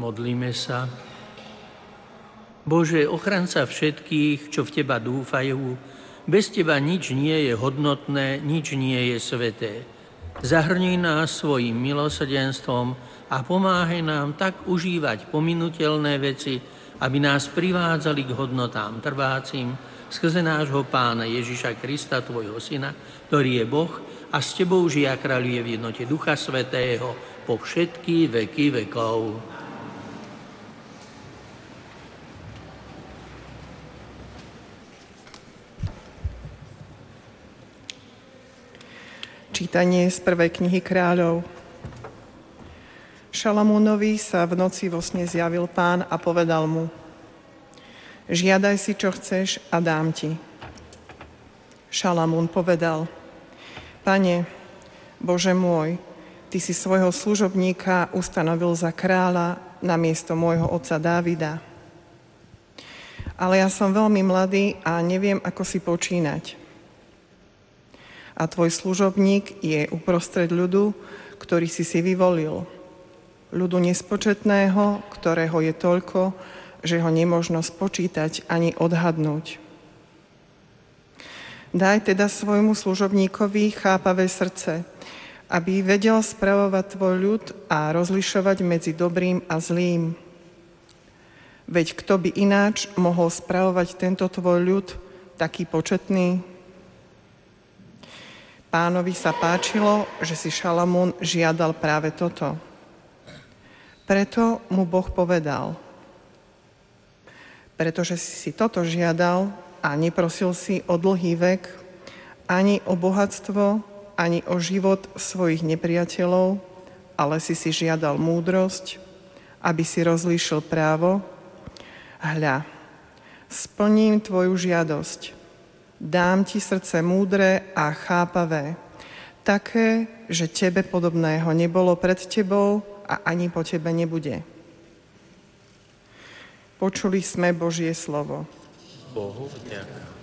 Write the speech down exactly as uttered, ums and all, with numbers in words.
Modlíme sa. Bože, ochranca všetkých, čo v Teba dúfajú, bez Teba nič nie je hodnotné, nič nie je sveté. Zahrni nás svojim milosrdenstvom a pomáhaj nám tak užívať pominuteľné veci, aby nás privádzali k hodnotám trvácim skrze nášho Pána Ježiša Krista, Tvojho Syna, ktorý je Boh a s Tebou žije a kráľuje v jednote Ducha Svätého po všetky veky vekov. Čítanie z prvej knihy Kráľov. Šalamúnovi sa v noci vo sne zjavil Pán a povedal mu: Žiadaj si, čo chceš, a dám ti. Šalamún povedal: Pane, Bože môj, Ty si svojho služobníka ustanovil za kráľa namiesto môjho otca Dávida. Ale ja som veľmi mladý a neviem, ako si počínať. A tvoj služobník je uprostred ľudu, ktorý si si vyvolil. Ľudu nespočetného, ktorého je toľko, že ho nemožno spočítať ani odhadnúť. Daj teda svojmu služobníkovi chápavé srdce, aby vedel spravovať tvoj ľud a rozlišovať medzi dobrým a zlým. Veď kto by ináč mohol spravovať tento tvoj ľud, taký početný? Pánovi sa páčilo, že si Šalamún žiadal práve toto. Preto mu Boh povedal: Pretože si si toto žiadal a neprosil si o dlhý vek, ani o bohatstvo, ani o život svojich nepriateľov, ale si si žiadal múdrosť, aby si rozlíšil právo. Hľa, splním tvoju žiadosť. Dám ti srdce múdre a chápavé, také, že tebe podobného nebolo pred tebou a ani po tebe nebude. Počuli sme Božie slovo. Bohu vďaka.